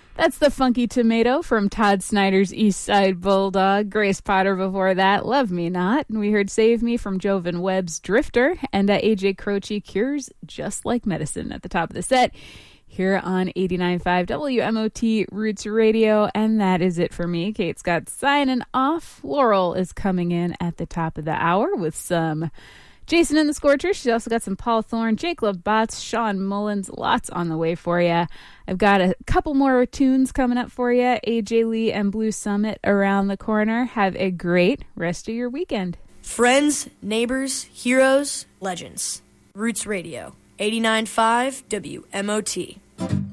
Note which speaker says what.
Speaker 1: That's the Funky Tomato from Todd Snyder's East Side Bulldog. Grace Potter before that, Love Me Not. And we heard Save Me from Jovan Webb's Drifter. And AJ Croce, Cures Just Like Medicine at the top of the set here on 89.5 WMOT Roots Radio. And that is it for me. Kate Scott signing off. Laurel is coming in at the top of the hour with some Jason and the Scorchers. She's also got some Paul Thorne, Jake LaBatz, Sean Mullins, lots on the way for you. I've got a couple more tunes coming up for you. AJ Lee and Blue Summit around the corner. Have a great rest of your weekend.
Speaker 2: Friends, neighbors, heroes, legends. Roots Radio, 89.5 WMOT.